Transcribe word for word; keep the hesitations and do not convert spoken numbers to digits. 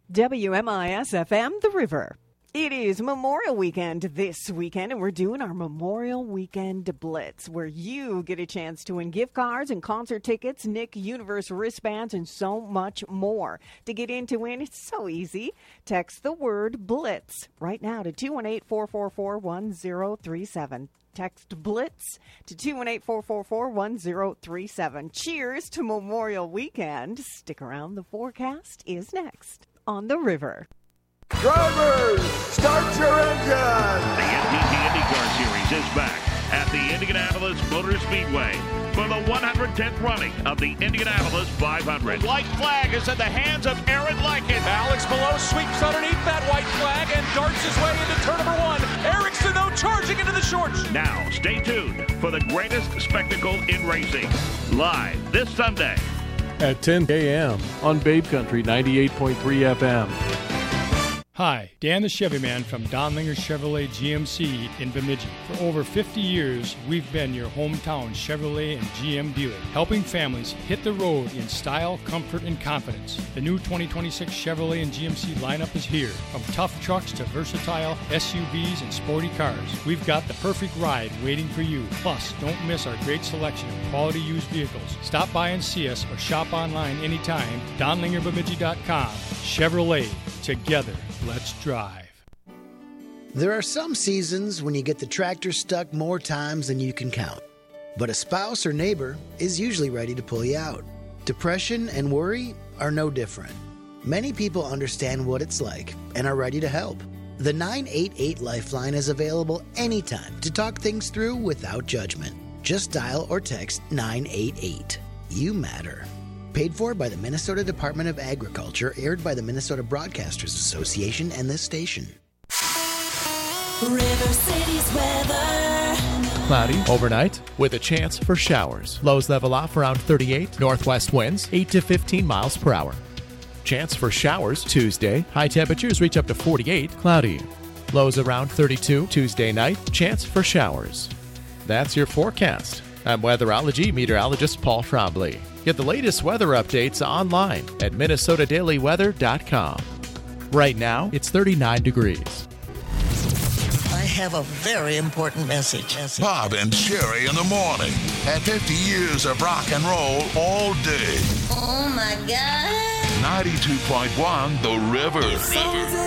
W M I S F M, The River. It is Memorial Weekend this weekend, and we're doing our Memorial Weekend Blitz, where you get a chance to win gift cards and concert tickets, Nick Universe wristbands, and so much more. To get in to win, it's so easy. Text the word BLITZ right now to two one eight, four four four, one zero three seven. Text BLITZ to two one eight, four four four, one zero three seven. Cheers to Memorial Weekend. Stick around. The forecast is next on The River. Drivers, start your engine! The N T T IndyCar Series is back at the Indianapolis Motor Speedway for the one hundred tenth running of the Indianapolis five hundred. White flag is in the hands of Aaron Lycan. Alex Below sweeps underneath that white flag and darts his way into turn number one. Ericsson, though, charging into the shorts. Now, stay tuned for the greatest spectacle in racing. Live this Sunday at ten a.m. on Babe Country ninety-eight point three F M. Hi, Dan the Chevy Man from Donlinger Chevrolet G M C in Bemidji. For over fifty years, we've been your hometown Chevrolet and G M dealer, helping families hit the road in style, comfort, and confidence. The new twenty twenty-six Chevrolet and G M C lineup is here. From tough trucks to versatile S U Vs and sporty cars, we've got the perfect ride waiting for you. Plus, don't miss our great selection of quality used vehicles. Stop by and see us or shop online anytime. Donlinger Bemidji dot com. Chevrolet. Together, let's drive. There are some seasons when you get the tractor stuck more times than you can count. But a spouse or neighbor is usually ready to pull you out. Depression and worry are no different. Many people understand what it's like and are ready to help. The nine eight eight Lifeline is available anytime to talk things through without judgment. Just dial or text nine eight eight. You matter. Paid for by the Minnesota Department of Agriculture, aired by the Minnesota Broadcasters Association and this station. River City's weather. Cloudy overnight with a chance for showers. Lows level off around thirty-eight. Northwest winds eight to fifteen miles per hour. Chance for showers Tuesday. High temperatures reach up to forty-eight. Cloudy. Lows around thirty-two. Tuesday night. Chance for showers. That's your forecast. I'm weatherology meteorologist Paul Trombley. Get the latest weather updates online at Minnesota Daily Weather dot com. Right now, it's thirty-nine degrees. I have a very important message. Bob and Sherry in the morning. At fifty years of rock and roll all day. Oh, my God. ninety-two point one The River.